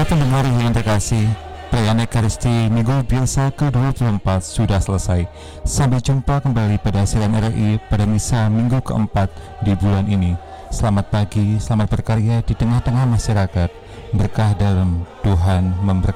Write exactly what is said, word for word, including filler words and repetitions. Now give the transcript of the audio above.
Para pendengar yang terkasih, perayaan Ekaristi Minggu Biasa ke dua puluh empat sudah selesai. Sampai jumpa kembali pada siaran R R I pada misa Minggu keempat di bulan ini. Selamat pagi, selamat berkarya di tengah-tengah masyarakat. Berkah dalam Tuhan memberkati.